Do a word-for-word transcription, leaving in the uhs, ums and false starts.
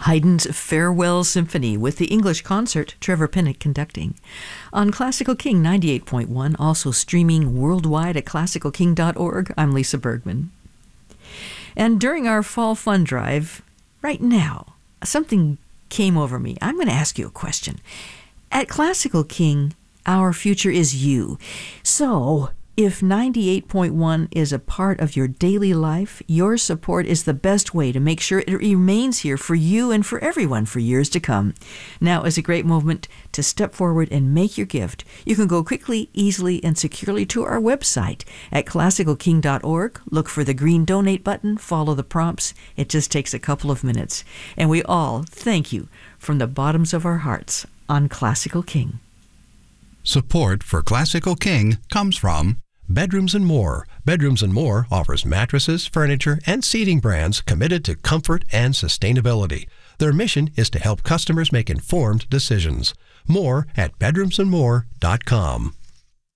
Haydn's Farewell Symphony with the English Concert, Trevor Pinnock conducting. On Classical King ninety-eight point one, also streaming worldwide at classical king dot org, I'm Lisa Bergman. And during our fall fund drive, right now, something came over me. I'm going to ask you a question. At Classical King, our future is you. So, if ninety-eight point one is a part of your daily life, your support is the best way to make sure it remains here for you and for everyone for years to come. Now is a great moment to step forward and make your gift. You can go quickly, easily, and securely to our website at classical king dot org. Look for the green donate button, follow the prompts. It just takes a couple of minutes. And we all thank you from the bottoms of our hearts on Classical King. Support for Classical King comes from Bedrooms and More. Bedrooms and More offers mattresses, furniture, and seating brands committed to comfort and sustainability. Their mission is to help customers make informed decisions. More at bedrooms and more dot com.